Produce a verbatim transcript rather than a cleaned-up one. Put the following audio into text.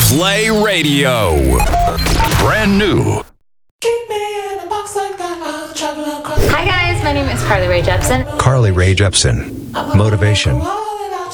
Play Radio. Brand new. Hi guys, my name is Carly Rae Jepsen. Carly Rae Jepsen. Motivation.